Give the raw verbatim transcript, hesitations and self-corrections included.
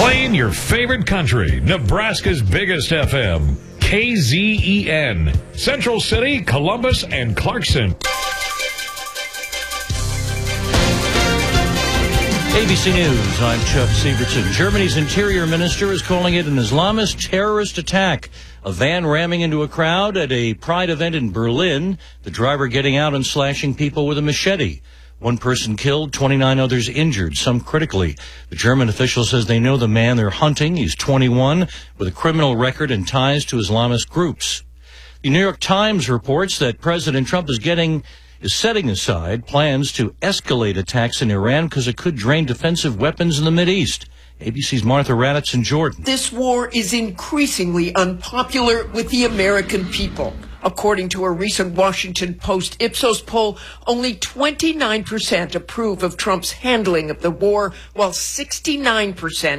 Playing your favorite country, Nebraska's biggest F M, K Z E N, Central City, Columbus, and Clarkson. A B C News, I'm Chuck Sievertson. Germany's interior minister is calling it an Islamist terrorist attack. A van ramming into a crowd at a Pride event in Berlin, the driver getting out and slashing people with a machete. One person killed, twenty-nine others injured, some critically. The German official says they know the man they're hunting. He's twenty-one, with a criminal record and ties to Islamist groups. The New York Times reports that President Trump is getting is setting aside plans to escalate attacks in Iran because it could drain defensive weapons in the Mideast. A B C's Martha Raddatz in Jordan. This war is increasingly unpopular with the American people. According to a recent Washington Post Ipsos poll, only twenty-nine percent approve of Trump's handling of the war, while sixty-nine percent